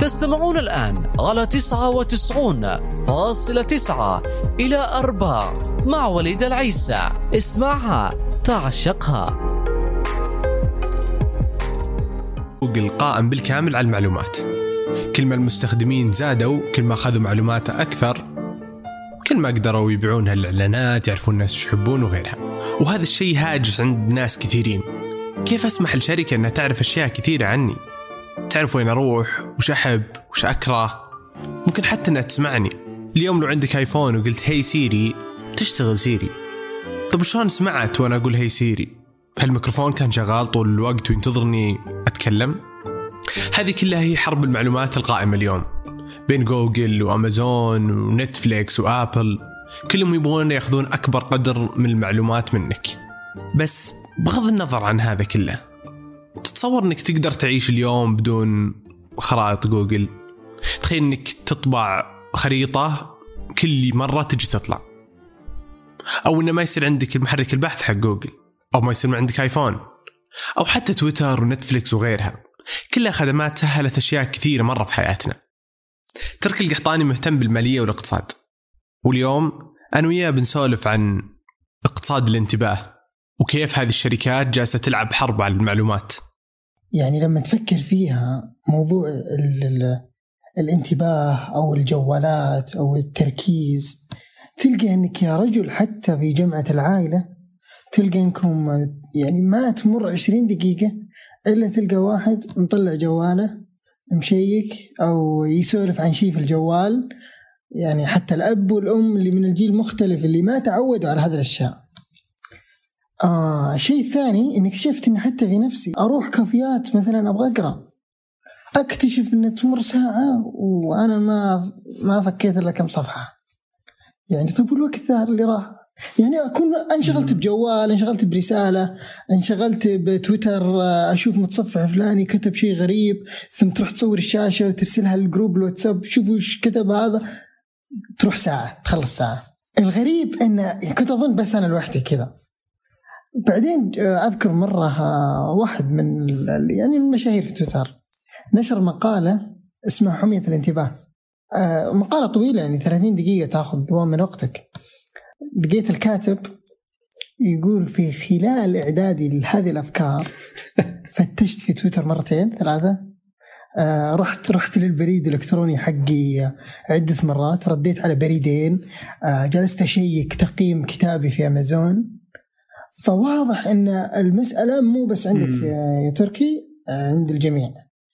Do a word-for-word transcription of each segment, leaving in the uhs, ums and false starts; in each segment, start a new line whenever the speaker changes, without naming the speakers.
تستمعون الآن على تسعة وتسعون فاصلة تسعة إلى أربعة مع وليد العيسى. اسمعها تعشقها.
جوجل قائم بالكامل على المعلومات. كل ما المستخدمين زادوا كل ما أخذوا معلومات أكثر، كل ما قدروا يبيعونها الإعلانات، يعرفون الناس ايش يحبون وغيرها. وهذا الشيء هاجس عند ناس كثيرين. كيف أسمح لشركة أنها تعرف أشياء كثيرة عني؟ تعرف وين أروح، وش أحب، وش أكره، ممكن حتى أنها تسمعني. اليوم لو عندك آيفون وقلت هاي سيري تشتغل سيري. طب شلون سمعت وأنا أقول هاي سيري؟ هل الميكروفون كان شغال طول الوقت وينتظرني أتكلم؟ هذه كلها هي حرب المعلومات القائمة اليوم بين جوجل وأمازون ونتفليكس وآبل. كلهم يبغون يأخذون أكبر قدر من المعلومات منك. بس بغض النظر عن هذا كله، تتصور أنك تقدر تعيش اليوم بدون خرائط جوجل؟ تخيل أنك تطبع خريطة كل مرة تجي تطلع، أو أنه ما يصير عندك محرك البحث حق جوجل، أو ما يصير عندك آيفون، أو حتى تويتر ونتفليكس وغيرها. كلها خدمات سهلت أشياء كثيرة مرة في حياتنا. ترك القحطاني مهتم بالمالية والاقتصاد، واليوم أنا وياه بنسولف عن اقتصاد الانتباه وكيف هذه الشركات جالسة تلعب حرب على المعلومات.
يعني لما تفكر فيها موضوع ال ال الانتباه أو الجوالات أو التركيز، تلقى أنك يا رجل حتى في جمعة العائلة تلقى أنكم يعني ما تمر عشرين دقيقة إلا تلقى واحد مطلع جواله مشيك أو يسولف عن شيء في الجوال. يعني حتى الأب والأم اللي من الجيل مختلف اللي ما تعودوا على هذه الأشياء. آه شيء ثاني إنك شفت إن حتى في نفسي أروح كافيات مثلا أبغى أقرأ، أكتشف إن تمر ساعة وأنا ما ما فكيت إلا كم صفحة. يعني طب الوقت ذا اللي راح، يعني أكون انشغلت بجوال، انشغلت برسالة، انشغلت بتويتر، أشوف متصفح فلاني كتب شيء غريب، ثم تروح تصور الشاشة وترسلها للجروب الواتساب شوفوا إيش كتب هذا، تروح ساعة تخلص ساعة. الغريب إن كنت أظن بس أنا لوحدي كذا. بعدين أذكر مرة واحد من يعني المشاهير في تويتر نشر مقالة اسمها حمية الانتباه. مقالة طويلة يعني ثلاثين دقيقة تأخذ دوام من وقتك. لقيت الكاتب يقول في خلال إعدادي لهذه الأفكار فتشت في تويتر مرتين ثلاثة، آه رحت رحت للبريد الإلكتروني حقي عدة مرات، رديت على بريدين، آه جلست أشيك تقييم كتابي في أمازون. فواضح أن المسألة مو بس عندك يا, يا تركي، آه عند الجميع.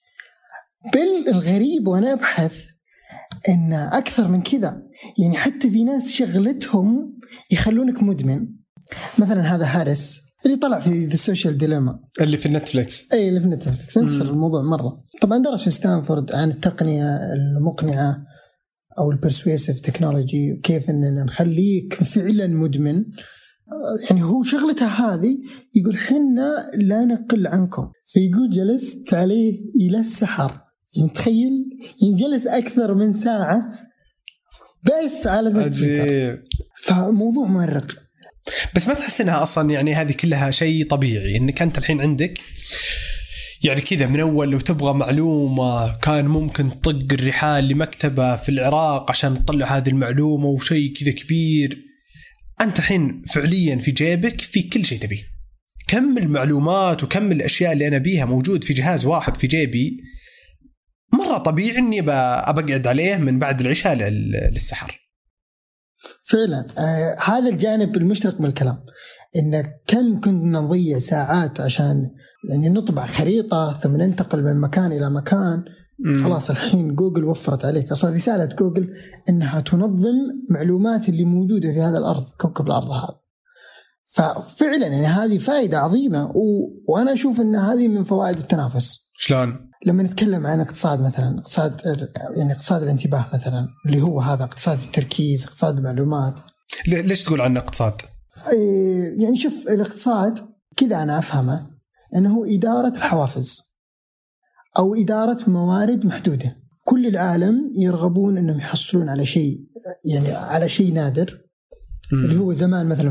بل الغريب وأنا أبحث إن أكثر من كذا، يعني حتى في ناس شغلتهم يخلونك مدمن. مثلا هذا هارس اللي طلع في The Social Dilemma
اللي في نتفليكس.
أي اللي في نتفليكس انتشر الموضوع مرة. طبعا درس في ستانفورد عن التقنية المقنعة أو البرسويسيف تكنولوجي وكيف إننا نخليك فعلا مدمن. يعني هو شغلته هذه يقول حنا لا نقل عنكم، فيقول جلست عليه إلى السحر. يعني تخيل ينجلس أكثر من ساعة بس على ذلك. فموضوع مؤرق.
بس ما تحس إنها أصلا يعني هذه كلها شيء طبيعي إنك أنت الحين عندك يعني كذا من أول لو تبغى معلومة كان ممكن تطق الرحال لمكتبة في العراق عشان تطلع هذه المعلومة وشيء كذا كبير. أنت الحين فعليا في جيبك في كل شيء تبيه. كم المعلومات وكم الأشياء اللي أنا بيها موجود في جهاز واحد في جيبي. مرة طبيعي إني بقعد عليه من بعد العشاء للسحر.
فعلا آه هذا الجانب المشترك من الكلام، إن كم كنا نضيع ساعات عشان يعني نطبع خريطة ثم ننتقل من مكان إلى مكان. مم. خلاص الحين جوجل وفرت عليك أصلا. رسالة جوجل إنها تنظم معلومات اللي موجودة في هذا الأرض، كوكب الأرض هذا. ففعلا يعني هذه فائدة عظيمة، و... وأنا أشوف إن هذه من فوائد التنافس.
شلون؟
لما نتكلم عن اقتصاد مثلا، اقتصاد يعني اقتصاد الانتباه مثلا اللي هو هذا اقتصاد التركيز، اقتصاد المعلومات.
ليش تقول عنه اقتصاد؟
يعني شوف الاقتصاد كذا أنا أفهمه أنه إدارة الحوافز أو إدارة موارد محدودة. كل العالم يرغبون أنهم يحصلون على شيء، يعني على شيء نادر. م. اللي هو زمان مثلا